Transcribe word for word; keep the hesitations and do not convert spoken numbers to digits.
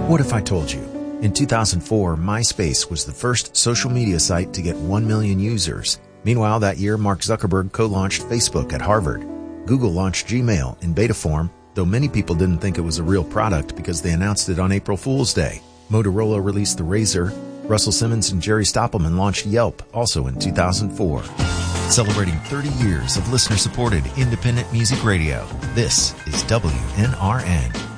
What if I told you? In two thousand four, MySpace was the first social media site to get one million users. Meanwhile, that year, Mark Zuckerberg co-launched Facebook at Harvard. Google launched Gmail in beta form, though many people didn't think it was a real product because they announced it on April Fool's Day. Motorola released the Razr. Russell Simmons and Jerry Stoppelman launched Yelp, also in two thousand four. Celebrating thirty years of listener-supported independent music radio, this is W N R N.